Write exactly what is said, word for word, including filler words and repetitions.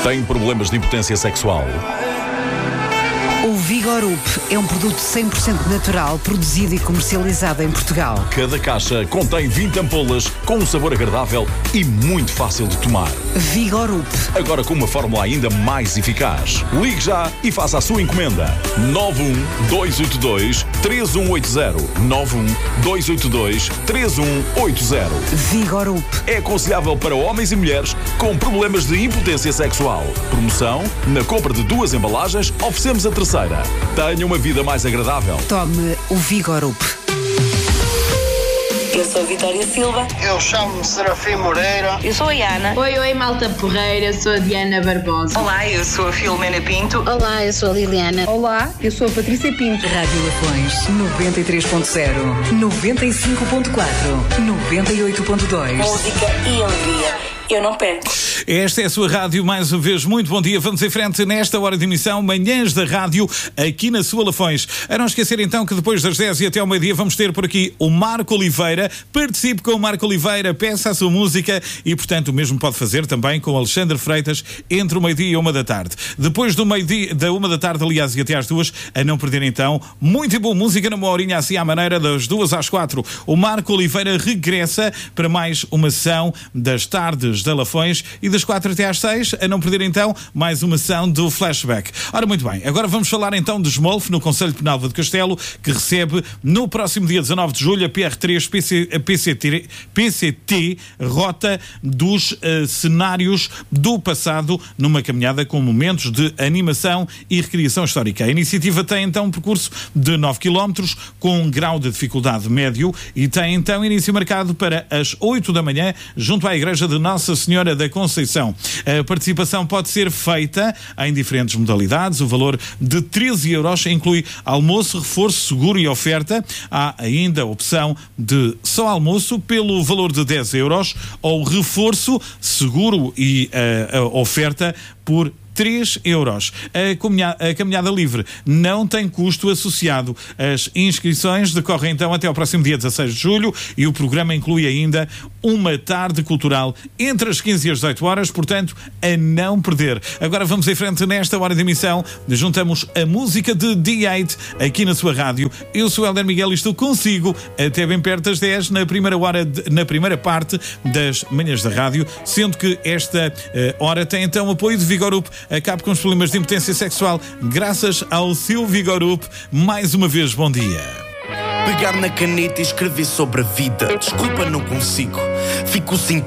Tem problemas de impotência sexual? O Vigorup é um produto cem por cento natural, produzido e comercializado em Portugal. Cada caixa contém vinte ampolas com um sabor agradável e muito fácil de tomar. Vigorup. Agora com uma fórmula ainda mais eficaz. Ligue já e faça a sua encomenda. nove um dois oito dois três um oito zero. nove um dois oito dois três um oito zero. Vigorup. É aconselhável para homens e mulheres com problemas de impotência sexual. Promoção: na compra de duas embalagens, oferecemos a terceira. Tenha uma vida mais agradável. Tome o Vigorup. Eu sou a Vitória Silva. Eu chamo-me Serafim Moreira. Eu sou a Iana. Oi, oi, malta porreira, sou a Diana Barbosa. Olá, eu sou a Filomena Pinto. Olá, eu sou a Liliana. Olá, eu sou a Patrícia Pinto. Rádio Lafões, noventa e três ponto zero, noventa e cinco ponto quatro, noventa e oito ponto dois. Música e alegria. Eu não perco. Esta é a sua rádio, mais uma vez, muito bom dia. Vamos em frente nesta hora de emissão, Manhãs da Rádio, aqui na sua Lafões. A não esquecer então que depois das dez e até ao meio-dia vamos ter por aqui o Marco Oliveira. Participe com o Marco Oliveira, peça a sua música e, portanto, o mesmo pode fazer também com o Alexandre Freitas entre o meio-dia e uma da tarde. Depois do meio-dia, da uma da tarde, aliás, e até às duas, a não perder então, muito boa música numa horinha assim à maneira das duas às quatro. O Marco Oliveira regressa para mais uma sessão das tardes da Lafões e das quatro até às seis, a não perder então mais uma sessão do Flashback. Ora, muito bem, agora vamos falar então de Smolf, no Concelho de Penalva de Castelo, que recebe no próximo dia dezanove de julho a P R três P C, P C T, P C T Rota dos uh, Cenários do Passado, numa caminhada com momentos de animação e recriação histórica. A iniciativa tem então um percurso de nove quilómetros com um grau de dificuldade médio e tem então início marcado para as oito da manhã junto à Igreja de Nossa Senhora da Conceição. A participação pode ser feita em diferentes modalidades. O valor de treze euros inclui almoço, reforço, seguro e oferta. Há ainda a opção de só almoço pelo valor de dez euros ou reforço, seguro e uh, a oferta por três euros. A caminhada, a caminhada livre não tem custo associado. As inscrições decorrem então até ao próximo dia dezasseis de julho e o programa inclui ainda uma tarde cultural entre as quinze e as dezoito horas, portanto, a não perder. Agora vamos em frente nesta hora de emissão. Juntamos a música de D oito aqui na sua rádio. Eu sou o Helder Miguel e estou consigo até bem perto das dez na primeira hora, de, na primeira parte das Manhãs da Rádio, sendo que esta uh, hora tem então apoio de Vigorup. Acabe com os problemas de impotência sexual graças ao seu Vigorup. Mais uma vez, bom dia. Pegar na caneta e escrever sobre a vida. Desculpa, não consigo. Fico sem